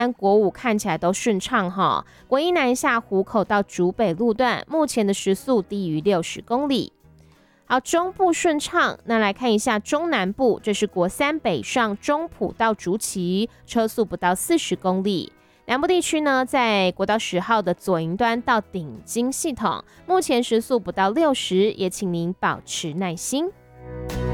国五看起来都顺畅哈。国一南下湖口到竹北路段，目前的时速低于60公里。好，中部顺畅，那来看一下中南部，这是国三北上中埔到竹崎，车速不到40公里。南部地区呢，在国道10号的左营端到顶金系统，目前时速不到60，也请您保持耐心。